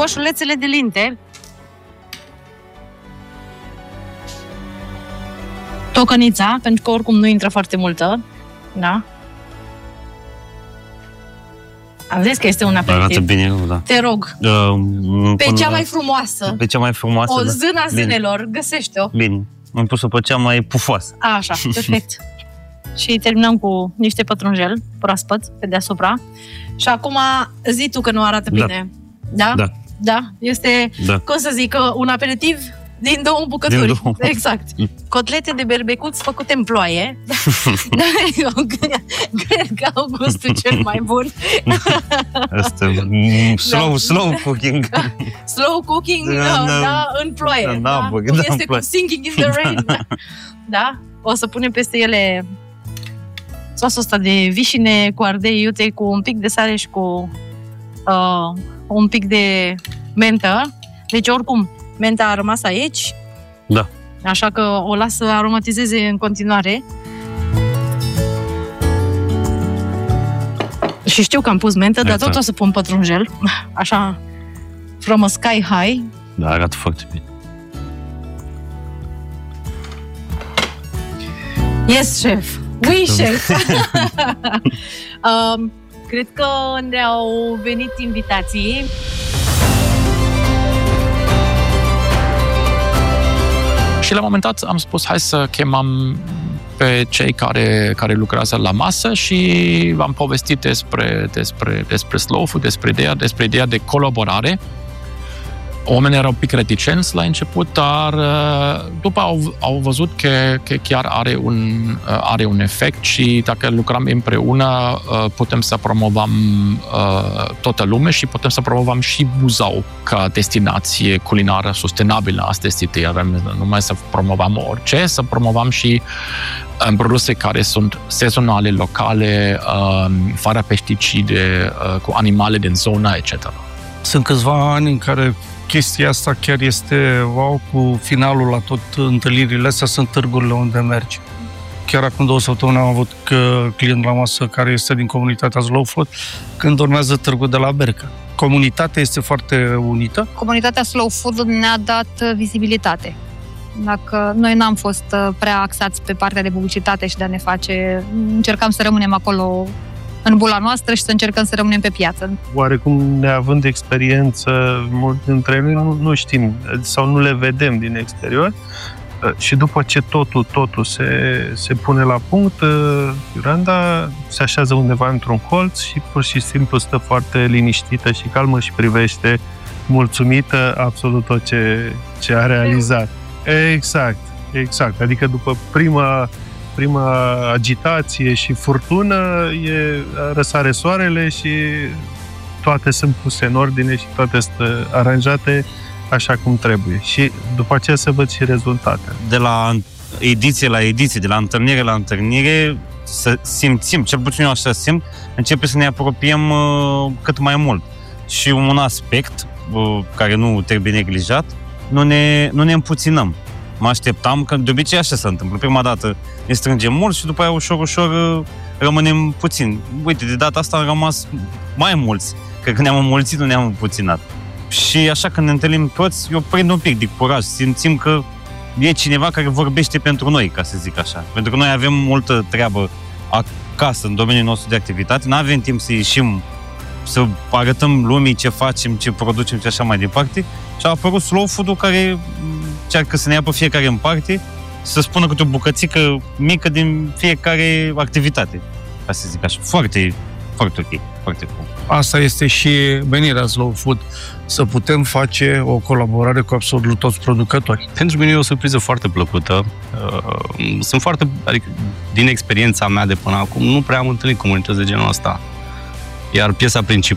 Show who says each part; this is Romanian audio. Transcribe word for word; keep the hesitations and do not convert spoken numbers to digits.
Speaker 1: coșulețele de linte. Tocănița, pentru că oricum nu intră foarte multă. Da? Am zis că este un aperitiv.
Speaker 2: Arată bine, da.
Speaker 1: Te rog.
Speaker 2: Uh,
Speaker 1: pe cea mai frumoasă.
Speaker 2: Pe cea mai frumoasă,
Speaker 1: O
Speaker 2: da.
Speaker 1: zână a zânelor, găsește-o.
Speaker 2: Bine. Am pus-o pe cea mai pufoasă.
Speaker 1: A, așa, perfect. Și terminăm cu niște pătrunjel proaspăt pe deasupra. Și acum zi tu că nu arată bine. Da?
Speaker 2: Da.
Speaker 1: Da? Este,
Speaker 2: da.
Speaker 1: cum să zic, un aperitiv din două bucături. Din două. Exact. Cotlete de berbecuți făcute în ploaie. Da, eu cred că au gustul cel mai bun.
Speaker 2: Asta slow, da. slow cooking.
Speaker 1: Slow cooking, da, da, da, în ploaie. Da, da, bă, da, este cu Singing in the Rain. Da. Da? O să punem peste ele sosul ăsta de vișine cu ardei iute, cu un pic de sare și cu uh, un pic de mentă. Deci, oricum, menta a rămas aici.
Speaker 2: Da.
Speaker 1: Așa că o las să aromatizeze în continuare. Și știu că am pus mentă, exact. Dar tot o să pun pătrunjel. Așa, from a sky high.
Speaker 2: Da, arată foarte bine.
Speaker 1: Yes, chef. Oui, chef. um, cred că ne-au venit invitații.
Speaker 3: Și la un moment dat am spus, hai să chemăm pe cei care, care lucrează la masă și v-am povestit despre, despre, despre slow food, despre ideea, despre ideea de colaborare. Oamenii erau un pic reticenți la început, dar după au, au văzut că, că chiar are un, are un efect și dacă lucrăm împreună putem să promovăm toată lumea și putem să promovăm și Buzău ca destinație culinară sustenabilă. Asta este ideea, nu numai să promovăm orice, să promovăm și produse care sunt sezonale, locale, fără pesticide, cu animale din zona, et cetera.
Speaker 4: Sunt câțiva ani în care chestia asta chiar este wow, cu finalul la tot întâlnirile astea sunt târgurile unde mergi. Chiar acum două săptămâni am avut client la masă care este din comunitatea Slow Food, când urmează târgul de la Berca. Comunitatea este foarte unită.
Speaker 5: Comunitatea Slow Food ne-a dat vizibilitate. Dacă noi n-am fost prea axați pe partea de publicitate și de a ne face, încercam să rămânem acolo în bula noastră și să încercăm să rămânem pe piață.
Speaker 6: Oarecum, neavând experiență, mulți dintre noi nu, nu știm sau nu le vedem din exterior și după ce totul, totul se, se pune la punct, Iolanda se așează undeva într-un colț și pur și simplu stă foarte liniștită și calmă și privește mulțumită absolut tot ce, ce a realizat. Exact, exact. Adică după prima prima agitație și furtună, e, răsare soarele și toate sunt puse în ordine și toate sunt aranjate așa cum trebuie. Și după aceea se văd și rezultate.
Speaker 2: De la ediție la ediție, de la întâlnire la întâlnire, să simțim, cel puțin eu așa simt, începe să ne apropiem uh, cât mai mult. Și un aspect uh, care nu trebuie neglijat, nu ne, nu ne împuținăm. Mă așteptam, că de obicei așa se întâmplă. Prima dată ne strângem mult și după aia ușor, ușor rămânem puțin. Uite, de data asta am rămas mai mulți. Cred că ne-am înmulțit, nu ne-am împuținat. Și așa când ne întâlnim toți, eu prind un pic de curaj. Simțim că e cineva care vorbește pentru noi, ca să zic așa. Pentru că noi avem multă treabă acasă, în domeniul nostru de activitate. Nu avem timp să ieșim, să arătăm lumii ce facem, ce producem și așa mai departe. Și a apărut Slow Food-ul care încearcă să ne ia pe fiecare în parte, să spună câte o bucățică mică din fiecare activitate, ca să zic așa. Foarte, foarte ok, foarte bun.
Speaker 4: Asta este și venirea Slow Food, să putem face o colaborare cu absolut toți producători.
Speaker 7: Pentru mine e o surpriză foarte plăcută. Sunt foarte, adică, din experiența mea de până acum, nu prea am întâlnit comunități de genul ăsta. Iar piesa principală